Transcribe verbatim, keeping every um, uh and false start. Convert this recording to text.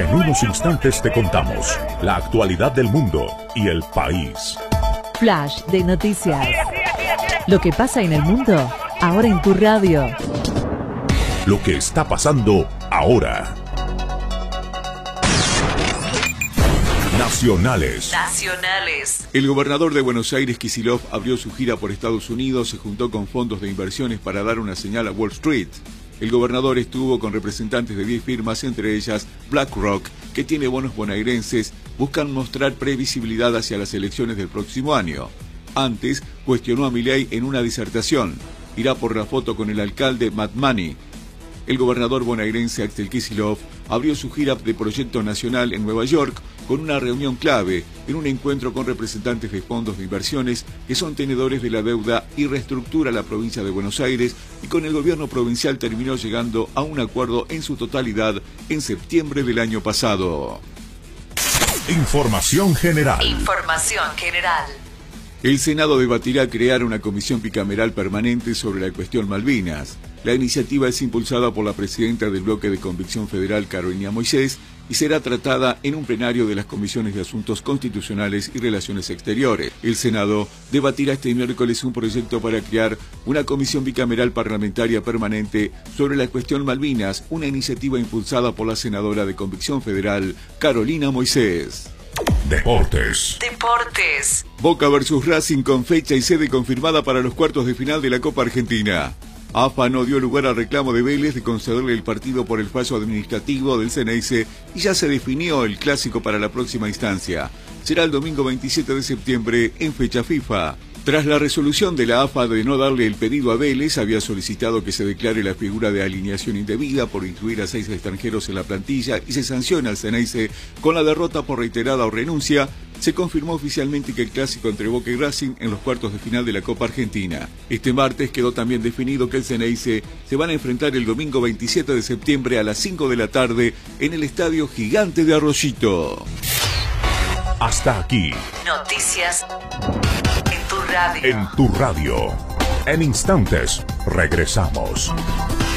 En unos instantes te contamos la actualidad del mundo y el país. Flash de noticias. Lo que pasa en el mundo, ahora en tu radio. Lo que está pasando ahora. Nacionales. Nacionales. El gobernador de Buenos Aires, Kicillof, abrió su gira por Estados Unidos, se juntó con fondos de inversiones para dar una señal a Wall Street. El gobernador estuvo con representantes de diez firmas, entre ellas BlackRock, que tiene bonos bonaerenses, buscan mostrar previsibilidad hacia las elecciones del próximo año. Antes, cuestionó a Milei en una disertación. Irá por la foto con el alcalde Matt Money. El gobernador bonaerense Axel Kicillof abrió su gira de Proyecto Nacional en Nueva York con una reunión clave en un encuentro con representantes de fondos de inversiones que son tenedores de la deuda y reestructura la provincia de Buenos Aires, y con el gobierno provincial terminó llegando a un acuerdo en su totalidad en septiembre del año pasado. Información general. Información general. El Senado debatirá crear una comisión bicameral permanente sobre la cuestión Malvinas. La iniciativa es impulsada por la presidenta del Bloque de Convicción Federal, Carolina Moisés, y será tratada en un plenario de las Comisiones de Asuntos Constitucionales y Relaciones Exteriores. El Senado debatirá este miércoles un proyecto para crear una comisión bicameral parlamentaria permanente sobre la cuestión Malvinas, una iniciativa impulsada por la senadora de Convicción Federal, Carolina Moisés. Deportes. Deportes. Boca versus Racing con fecha y sede confirmada para los cuartos de final de la Copa Argentina. A F A no dio lugar al reclamo de Vélez de concederle el partido por el fallo administrativo del Ceneice y ya se definió el clásico para la próxima instancia. Será el domingo veintisiete de septiembre en fecha FIFA. Tras la resolución de la A F A de no darle el pedido a Vélez, había solicitado que se declare la figura de alineación indebida por incluir a seis extranjeros en la plantilla y se sanciona al Ceneice con la derrota por reiterada o renuncia. Se confirmó oficialmente que el clásico entre Boca y Racing en los cuartos de final de la Copa Argentina. Este martes quedó también definido que el Ceneice se van a enfrentar el domingo veintisiete de septiembre a las cinco de la tarde en el Estadio Gigante de Arroyito. Hasta aquí. Noticias en tu radio. En tu radio. En instantes regresamos.